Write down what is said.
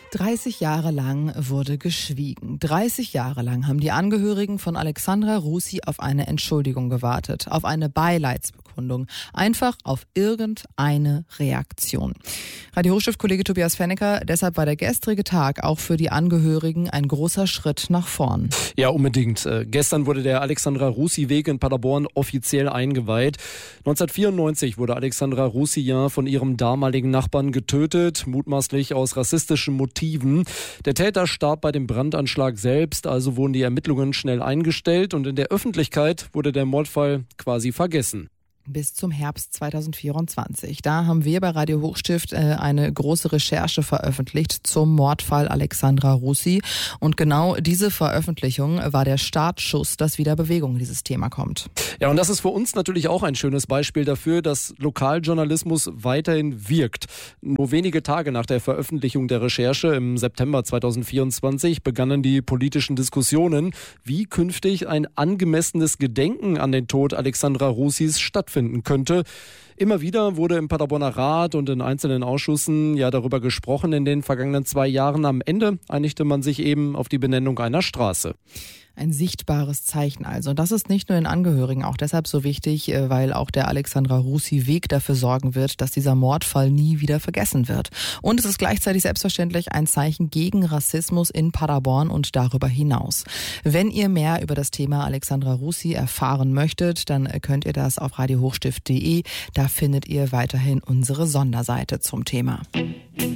30 Jahre lang wurde geschwiegen. 30 Jahre lang haben die Angehörigen von Alexandra Russi auf eine Entschuldigung gewartet, auf eine Beileidsbekundung, einfach auf irgendeine Reaktion. Radio Hochstift-Kollege Tobias Fennecker, deshalb war der gestrige Tag auch für die Angehörigen ein großer Schritt nach vorn. Ja, unbedingt. Gestern wurde der Alexandra-Russi-Weg in Paderborn offiziell eingeweiht. 1994 wurde Alexandra Russi ja von ihrem damaligen Nachbarn getötet, mutmaßlich aus rassistischen Motiven. Der Täter starb bei dem Brandanschlag selbst, also wurden die Ermittlungen schnell eingestellt und in der Öffentlichkeit wurde der Mordfall quasi vergessen. Bis zum Herbst 2024. Da haben wir bei Radio Hochstift eine große Recherche veröffentlicht zum Mordfall Alexandra Russi. Und genau diese Veröffentlichung war der Startschuss, dass wieder Bewegung in dieses Thema kommt. Ja, und das ist für uns natürlich auch ein schönes Beispiel dafür, dass Lokaljournalismus weiterhin wirkt. Nur wenige Tage nach der Veröffentlichung der Recherche im September 2024 begannen die politischen Diskussionen, wie künftig ein angemessenes Gedenken an den Tod Alexandra Russis stattfinden könnte. Immer wieder wurde im Paderborner Rat und in einzelnen Ausschüssen ja darüber gesprochen in den vergangenen 2 Jahren. Am Ende einigte man sich eben auf die Benennung einer Straße. Ein sichtbares Zeichen also. Das ist nicht nur den Angehörigen auch deshalb so wichtig, weil auch der Alexandra Russi-Weg dafür sorgen wird, dass dieser Mordfall nie wieder vergessen wird. Und es ist gleichzeitig selbstverständlich ein Zeichen gegen Rassismus in Paderborn und darüber hinaus. Wenn ihr mehr über das Thema Alexandra Russi erfahren möchtet, dann könnt ihr das auf radiohochstift.de. Da findet ihr weiterhin unsere Sonderseite zum Thema.